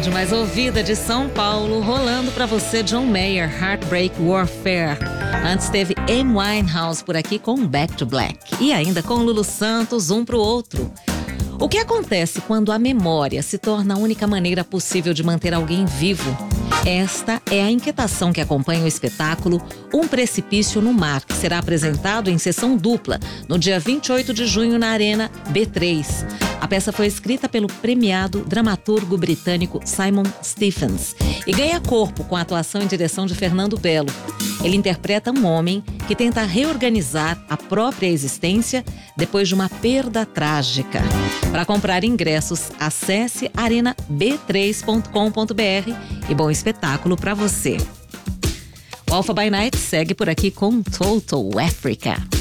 rádio mais ouvida de São Paulo, rolando pra você John Mayer, Heartbreak Warfare. Antes teve Amy Winehouse por aqui com Back to Black. E ainda com Lulu Santos, Um pro Outro. O que acontece quando a memória se torna a única maneira possível de manter alguém vivo? Esta é a inquietação que acompanha o espetáculo Um Precipício no Mar, que será apresentado em sessão dupla no dia 28 de junho na Arena B3. A peça foi escrita pelo premiado dramaturgo britânico Simon Stephens e ganha corpo com a atuação e direção de Fernando Belo. Ele interpreta um homem que tenta reorganizar a própria existência depois de uma perda trágica. Para comprar ingressos, acesse arenab3.com.br e bom espetáculo para você. O Alpha by Night segue por aqui com Total Africa.